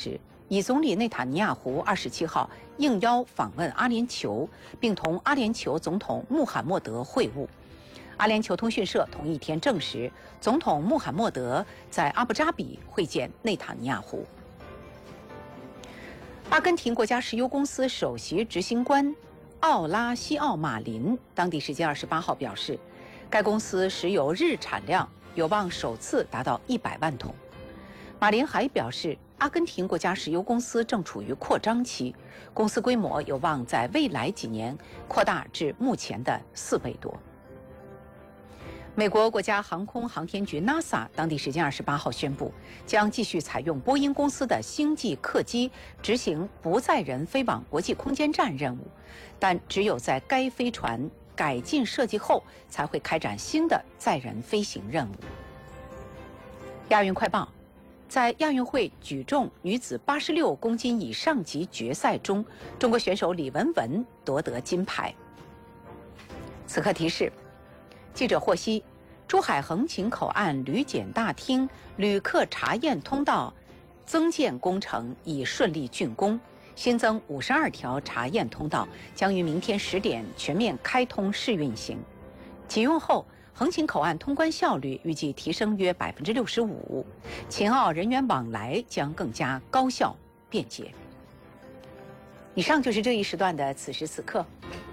时，以总理内塔尼亚胡27号应邀访问阿联酋，并同阿联酋总统穆罕默德会晤。阿联酋通讯社同一天证实，总统穆罕默德在阿布扎比会见内塔尼亚胡。阿根廷国家石油公司首席执行官奥拉西奥·马林当地时间28号表示，该公司石油日产量有望首次达到100万桶。马林还表示，阿根廷国家石油公司正处于扩张期，公司规模有望在未来几年扩大至目前的4倍多。美国国家航空航天局 NASA 当地时间28号宣布，将继续采用波音公司的星际客机执行不载人飞往国际空间站任务，但只有在该飞船改进设计后，才会开展新的载人飞行任务。亚运快报，在亚运会举重女子86公斤以上级决赛中，中国选手李雯雯夺得金牌。此刻提示，记者获悉，珠海横琴口岸旅检大厅旅客查验通道增建工程已顺利竣工，新增52条查验通道，将于明天10点全面开通试运行。启用后，横琴口岸通关效率预计提升约65%，秦澳人员往来将更加高效便捷。以上就是这一时段的此时此刻。